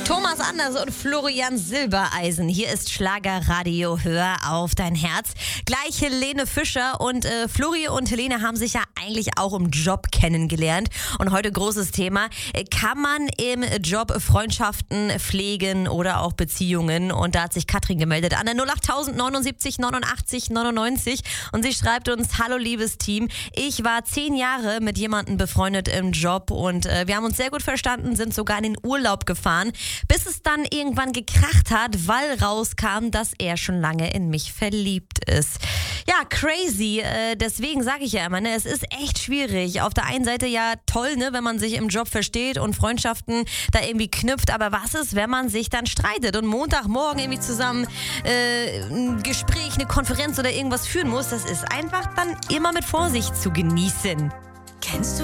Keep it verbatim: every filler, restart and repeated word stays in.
Thomas Anders und Florian Silbereisen. Hier ist Schlagerradio. Hör auf dein Herz. Gleich Helene Fischer und äh, Flori und Helene haben sich ja eigentlich auch im Job kennengelernt. Und heute großes Thema. Kann man im Job Freundschaften pflegen oder auch Beziehungen? Und da hat sich Katrin gemeldet an der null acht null null neunundsiebzig neunundachtzig neunundneunzig. Und sie schreibt uns: Hallo liebes Team, ich war zehn Jahre mit jemandem befreundet im Job und äh, wir haben uns sehr gut verstanden, sind sogar in den Urlaub gefahren, bis es dann irgendwann gekracht hat, weil rauskam, dass er schon lange in mich verliebt ist. Ja, crazy. Äh, deswegen sage ich ja immer, ne, es ist echt schwierig. Auf der einen Seite ja toll, ne, wenn man sich im Job versteht und Freundschaften da irgendwie knüpft. Aber was ist, wenn man sich dann streitet und Montagmorgen irgendwie zusammen äh, ein Gespräch, eine Konferenz oder irgendwas führen muss? Das ist einfach dann immer mit Vorsicht zu genießen. Kennst du